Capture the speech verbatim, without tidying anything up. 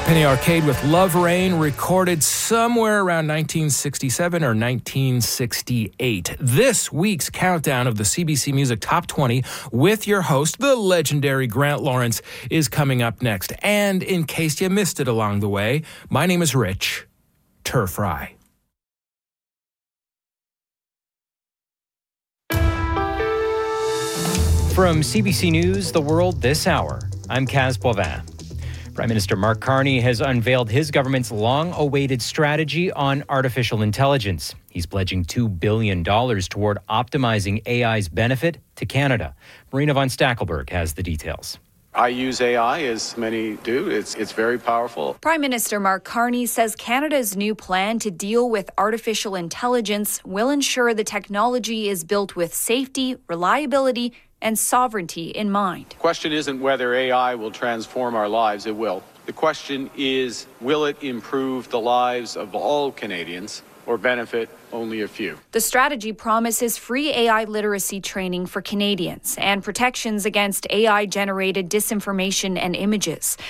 Penny Arcade with Love Rain, recorded somewhere around nineteen sixty-seven or nineteen sixty-eight. This week's countdown of the C B C Music Top twenty with your host, the legendary Grant Lawrence, is coming up next. And in case you missed it along the way, my name is Rich Turfry. From C B C News, The World This Hour, I'm Kaz Boivin. Prime Minister Mark Carney has unveiled his government's long-awaited strategy on artificial intelligence. He's pledging two billion dollars toward optimizing A I's benefit to Canada. Marina von Stackelberg has the details. I use A I, as many do. It's it's very powerful. Prime Minister Mark Carney says Canada's new plan to deal with artificial intelligence will ensure the technology is built with safety, reliability, and sovereignty in mind. The question isn't whether A I will transform our lives. It will. The question is, will it improve the lives of all Canadians or benefit only a few? The strategy promises free A I literacy training for Canadians and protections against A I-generated disinformation and images.